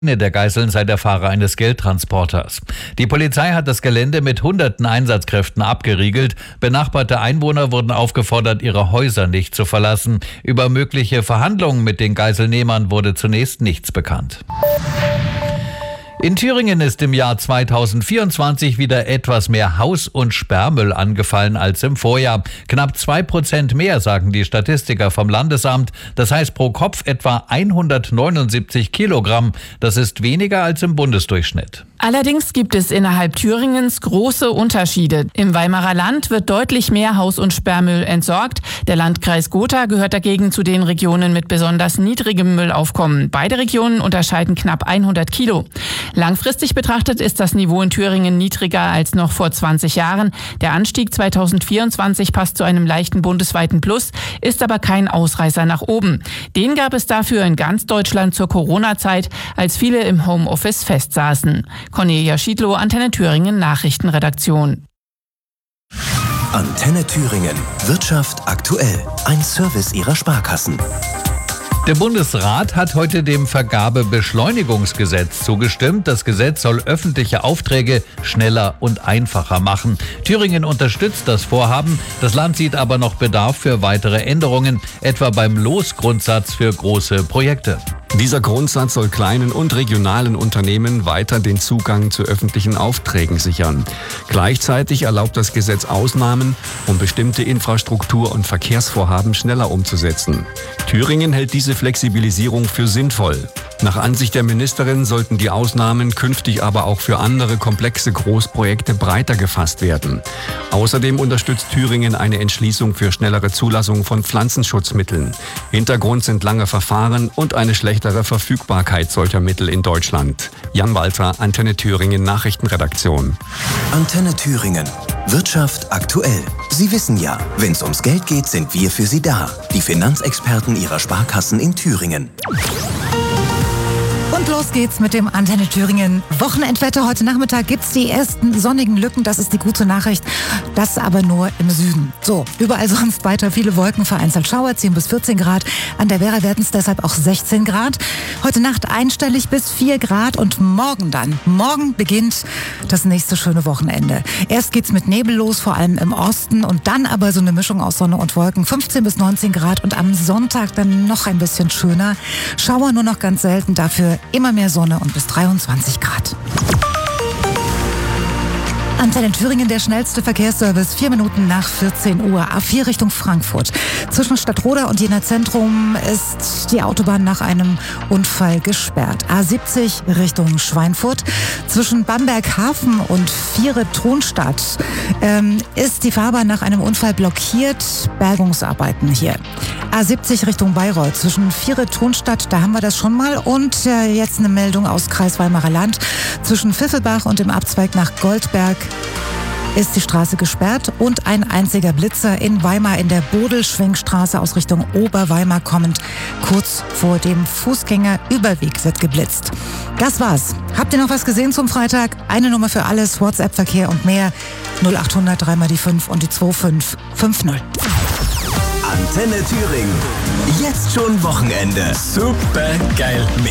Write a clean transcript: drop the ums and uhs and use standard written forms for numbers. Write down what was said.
Der Geiseln sei der Fahrer eines Geldtransporters. Die Polizei hat das Gelände mit hunderten Einsatzkräften abgeriegelt. Benachbarte Einwohner wurden aufgefordert, ihre Häuser nicht zu verlassen. Über mögliche Verhandlungen mit den Geiselnehmern wurde zunächst nichts bekannt. In Thüringen ist im Jahr 2024 wieder etwas mehr Haus- und Sperrmüll angefallen als im Vorjahr. Knapp 2% mehr, sagen die Statistiker vom Landesamt. Das heißt pro Kopf etwa 179 Kilogramm. Das ist weniger als im Bundesdurchschnitt. Allerdings gibt es innerhalb Thüringens große Unterschiede. Im Weimarer Land wird deutlich mehr Haus- und Sperrmüll entsorgt. Der Landkreis Gotha gehört dagegen zu den Regionen mit besonders niedrigem Müllaufkommen. Beide Regionen unterscheiden knapp 100 Kilo. Langfristig betrachtet ist das Niveau in Thüringen niedriger als noch vor 20 Jahren. Der Anstieg 2024 passt zu einem leichten bundesweiten Plus, ist aber kein Ausreißer nach oben. Den gab es dafür in ganz Deutschland zur Corona-Zeit, als viele im Homeoffice festsaßen. Cornelia Schiedlow, Antenne Thüringen Nachrichtenredaktion. Antenne Thüringen. Wirtschaft aktuell. Ein Service Ihrer Sparkassen. Der Bundesrat hat heute dem Vergabebeschleunigungsgesetz zugestimmt. Das Gesetz soll öffentliche Aufträge schneller und einfacher machen. Thüringen unterstützt das Vorhaben. Das Land sieht aber noch Bedarf für weitere Änderungen, etwa beim Losgrundsatz für große Projekte. Dieser Grundsatz soll kleinen und regionalen Unternehmen weiter den Zugang zu öffentlichen Aufträgen sichern. Gleichzeitig erlaubt das Gesetz Ausnahmen, um bestimmte Infrastruktur- und Verkehrsvorhaben schneller umzusetzen. Thüringen hält diese Flexibilisierung für sinnvoll. Nach Ansicht der Ministerin sollten die Ausnahmen künftig aber auch für andere komplexe Großprojekte breiter gefasst werden. Außerdem unterstützt Thüringen eine Entschließung für schnellere Zulassung von Pflanzenschutzmitteln. Hintergrund sind lange Verfahren und eine schlechtere Verfügbarkeit solcher Mittel in Deutschland. Jan Walter, Antenne Thüringen Nachrichtenredaktion. Antenne Thüringen. Wirtschaft aktuell. Sie wissen ja, wenn es ums Geld geht, sind wir für Sie da. Die Finanzexperten Ihrer Sparkassen in Thüringen. Und los geht's mit dem Antenne Thüringen Wochenendwetter. Heute Nachmittag gibt's die ersten sonnigen Lücken. Das ist die gute Nachricht. Das aber nur im Süden. So, überall sonst weiter viele Wolken, vereinzelt Schauer, 10 bis 14 Grad. An der Werra werden es deshalb auch 16 Grad. Heute Nacht einstellig bis 4 Grad und morgen dann. Morgen beginnt das nächste schöne Wochenende. Erst geht's mit Nebel los, vor allem im Osten. Und dann aber so eine Mischung aus Sonne und Wolken. 15 bis 19 Grad und am Sonntag dann noch ein bisschen schöner. Schauer nur noch ganz selten, dafür immer mehr Sonne und bis 23 Grad. Antenne Thüringen, der schnellste Verkehrsservice, 4 Minuten nach 14 Uhr. A4 Richtung Frankfurt. Zwischen Stadtroda und Jena Zentrum ist die Autobahn nach einem Unfall gesperrt. A70 Richtung Schweinfurt. Zwischen Bamberg-Hafen und Viere-Tronstadt ist die Fahrbahn nach einem Unfall blockiert. Bergungsarbeiten hier. A70 Richtung Bayreuth. Zwischen Viere-Tronstadt, da haben wir das schon mal. Und jetzt eine Meldung aus Kreis Weimarer Land. Zwischen Pfiffelbach und dem Abzweig nach Goldberg ist die Straße gesperrt und ein einziger Blitzer in Weimar in der Bodelschwingstraße aus Richtung Oberweimar kommend. Kurz vor dem Fußgängerüberweg wird geblitzt. Das war's. Habt ihr noch was gesehen zum Freitag? Eine Nummer für alles, WhatsApp-Verkehr und mehr. 0800 3 mal die 5 und die 2550. Antenne Thüringen. Jetzt schon Wochenende. Super geil. Mit